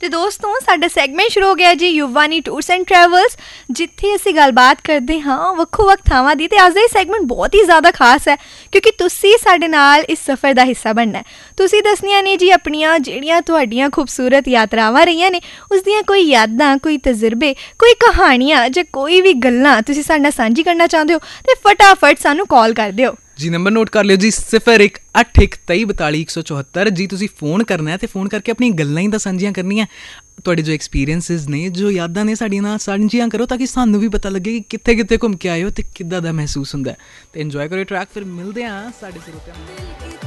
ਤੇ ਦੋਸਤੋ ਸਾਡਾ ਸੈਗਮੈਂਟ ਸ਼ੁਰੂ ਹੋ ਗਿਆ ਜੀ ਯੁਵਾਨੀ ਟੂਰਸ ਐਂਡ ਟਰੈਵਲਸ, ਜਿੱਥੇ ਅਸੀਂ ਗੱਲਬਾਤ ਕਰਦੇ ਹਾਂ ਵੱਖੋ ਵੱਖ ਥਾਵਾਂ ਦੀ। ਤੇ ਅੱਜ ਦਾ ਇਹ ਸੈਗਮੈਂਟ ਬਹੁਤ ਹੀ ਜ਼ਿਆਦਾ ਖਾਸ ਹੈ ਕਿਉਂਕਿ ਤੁਸੀਂ ਸਾਡੇ ਨਾਲ ਇਸ ਸਫ਼ਰ ਦਾ ਹਿੱਸਾ ਬਣਨਾ। ਤੁਸੀਂ ਦੱਸਣੀਆਂ ਨੇ ਜੀ ਆਪਣੀਆਂ ਜਿਹੜੀਆਂ ਤੁਹਾਡੀਆਂ ਖੂਬਸੂਰਤ ਯਾਤਰਾਵਾਂ ਰਹੀਆਂ ਨੇ ਉਸ ਦੀਆਂ ਕੋਈ ਯਾਦਾਂ, ਕੋਈ ਤਜਰਬੇ, ਕੋਈ ਕਹਾਣੀਆਂ ਜਾਂ ਕੋਈ ਵੀ ਗੱਲਾਂ ਤੁਸੀਂ ਸਾਡੇ ਨਾਲ ਸਾਂਝੀ ਕਰਨਾ ਚਾਹੁੰਦੇ ਹੋ ਤੇ ਫਟਾਫਟ ਸਾਨੂੰ ਕਾਲ ਕਰ ਦਿਓ ਜੀ। ਨੰਬਰ ਨੋਟ ਕਰ ਲਿਓ ਜੀ 0181232174 ਜੀ। ਤੁਸੀਂ ਫ਼ੋਨ ਕਰਨਾ ਹੈ ਅਤੇ ਫ਼ੋਨ ਕਰਕੇ ਆਪਣੀਆਂ ਗੱਲਾਂ ਹੀ ਤਾਂ ਸਾਂਝੀਆਂ ਕਰਨੀਆਂ। ਤੁਹਾਡੇ ਜੋ ਐਕਸਪੀਰੀਅੰਸਿਸ ਨੇ, ਜੋ ਯਾਦਾਂ ਨੇ ਸਾਡੀਆਂ ਨਾਲ ਸਾਂਝੀਆਂ ਕਰੋ ਤਾਂ ਕਿ ਸਾਨੂੰ ਵੀ ਪਤਾ ਲੱਗੇ ਕਿ ਕਿੱਥੇ ਕਿੱਥੇ ਘੁੰਮ ਕੇ ਆਏ ਹੋ ਅਤੇ ਕਿੱਦਾਂ ਦਾ ਮਹਿਸੂਸ ਹੁੰਦਾ। ਅਤੇ ਇੰਜੋਏ ਕਰੋ ਟਰੈਕ। ਫਿਰ ਮਿਲਦੇ ਹਾਂ ਸਾਡੇ ਸਰੋਤਿਆਂ ਨੂੰ।